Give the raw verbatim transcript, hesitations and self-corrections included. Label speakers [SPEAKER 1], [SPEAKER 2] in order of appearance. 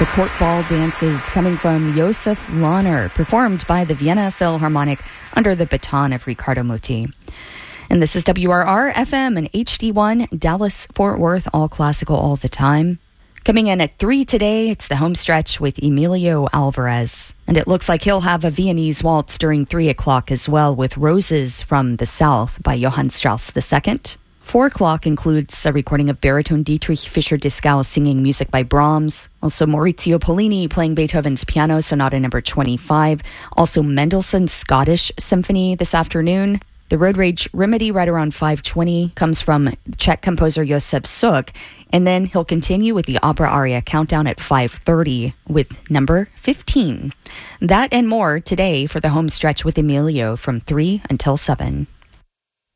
[SPEAKER 1] The Court Ball Dances, coming from Josef Lahner, performed by the Vienna Philharmonic under the baton of Riccardo Muti. And this is W R R F M and H D one, Dallas, Fort Worth, all classical all the time. Coming in at three today, it's the home stretch with Emilio Alvarez. And it looks like he'll have a Viennese waltz during three o'clock as well, with Roses from the South by Johann Strauss the Second. Four o'clock includes a recording of baritone Dietrich Fischer-Dieskau singing music by Brahms. Also Maurizio Pollini playing Beethoven's Piano Sonata number twenty-five. Also Mendelssohn's Scottish Symphony this afternoon. The Road Rage Remedy right around five twenty comes from Czech composer Josef Suk. And then he'll continue with the opera aria countdown at five thirty with number fifteen. That and more today for the home stretch with Emilio from three until seven.